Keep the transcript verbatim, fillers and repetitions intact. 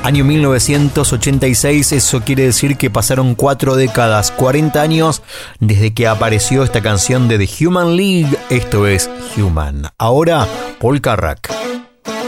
Año mil novecientos ochenta y seis, eso quiere decir que pasaron cuatro décadas, cuarenta años desde que apareció esta canción de The Human League. Esto es Human. Ahora, Paul Carrack.